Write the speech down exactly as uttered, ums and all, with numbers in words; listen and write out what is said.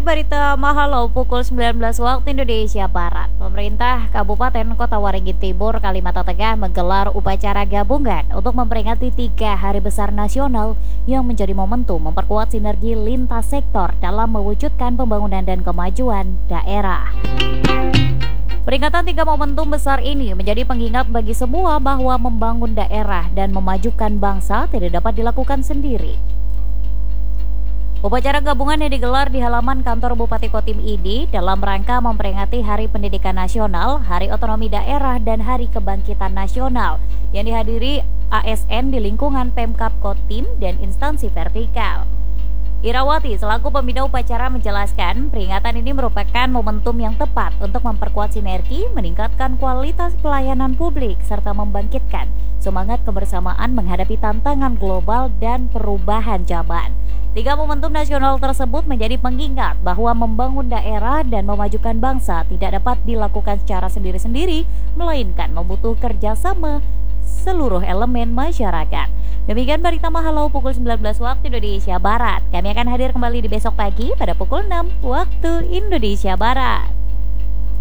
berita Mahalo pukul sembilan belas waktu Indonesia Barat. Pemerintah Kabupaten Kota Waringin Timur, Kalimantan Tengah menggelar upacara gabungan untuk memperingati tiga hari besar nasional yang menjadi momentum memperkuat sinergi lintas sektor dalam mewujudkan pembangunan dan kemajuan daerah. Peringatan tiga momentum besar ini menjadi pengingat bagi semua bahwa membangun daerah dan memajukan bangsa tidak dapat dilakukan sendiri. Upacara gabungan yang digelar di halaman kantor Bupati Kotim ini dalam rangka memperingati Hari Pendidikan Nasional, Hari Otonomi Daerah, dan Hari Kebangkitan Nasional yang dihadiri A S N di lingkungan Pemkab Kotim dan instansi vertikal. Irawati selaku pembina upacara menjelaskan peringatan ini merupakan momentum yang tepat untuk memperkuat sinergi, meningkatkan kualitas pelayanan publik, serta membangkitkan semangat kebersamaan menghadapi tantangan global dan perubahan zaman. Tiga momentum nasional tersebut menjadi pengingat bahwa membangun daerah dan memajukan bangsa tidak dapat dilakukan secara sendiri-sendiri, melainkan membutuhkan kerjasama seluruh elemen masyarakat. Demikian berita Mahalo pukul sembilan belas waktu Indonesia Barat. Kami akan hadir kembali di besok pagi pada pukul enam waktu Indonesia Barat.